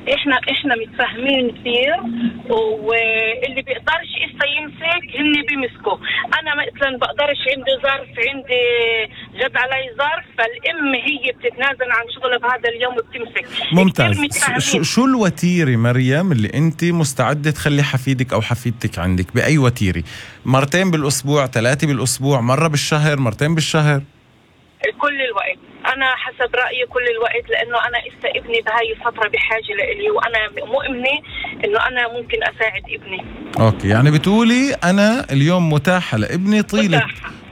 احنا متفاهمين كثير، واللي بيقدرش يمسك هن بيمسكوا. انا مثلا بقدرش، عندي ظرف، عندي جد علي ظرف، فالام هي بتتنازل عن شغلها بهذا اليوم وبتمسك. ممتاز. شو الوتيرة مريم اللي انت مستعدة تخلي حفيدك او حفيدتك عندك؟ بأي وتيرة؟ مرتين بالاسبوع، 3 بالاسبوع، مرة بالشهر، مرتين بالشهر؟ كل الوقت. انا حسب رأيي كل الوقت، لانه انا ابني بهاي الفترة بحاجة لإلي، وانا مؤمنة انه انا ممكن اساعد ابني. اوكي، يعني بتقولي انا اليوم متاحة لابني طيلة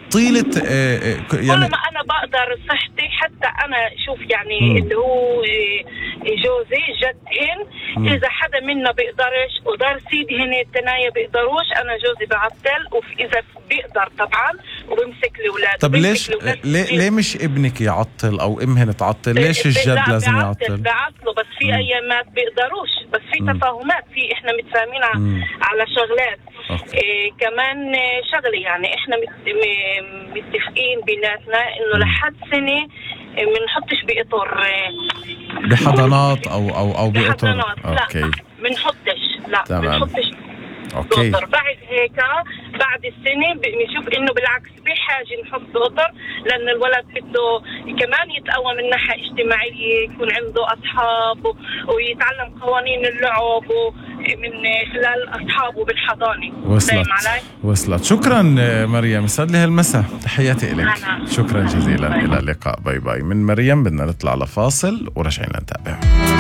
يعني ما انا بقدر صحتي. حتى انا شوف يعني اللي هو جوزي جدهن، اذا حدا منا بيقدرش ودار سيدي هن التناية بيقدروش، انا جوزي بعطل، واذا بيقدر طبعا وبمسك الاولاد. طب ليه مش ابنك يعطل او امهن تعطل؟ ليش الجد لازم يعطل؟ بعطله، بس في ايامات بيقدروش، بس في تفاهمات، في احنا متفاهمين على شغلات. كمان شغلي يعني احنا متفقين بيناتنا انه لحد سنة منحطش بإطر بحضانات او بإطر. لا منحطش، لا منحطش. اوكي. بعد هيك بعد السنة بنشوف انه بالعكس بحاجة نحط قطر، لان الولد بده كمان يتقوى من ناحية اجتماعية، يكون عنده اصحاب ويتعلم قوانين اللعب من خلال اصحابه بالحضانة. وصلت. شكرا مريم، يسعد لي هالمساء، تحياتي لك. شكرا جزيلا. الى اللقاء، باي باي. من مريم بدنا نطلع لفاصل ورجعنا نتابع.